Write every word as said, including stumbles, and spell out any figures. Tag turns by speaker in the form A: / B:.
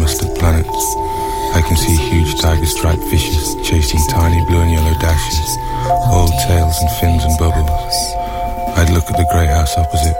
A: autonomous to planets. I can see huge tiger-striped fishes chasing tiny blue and yellow dashes, old tails and fins and bubbles. I'd look at the grey house opposite,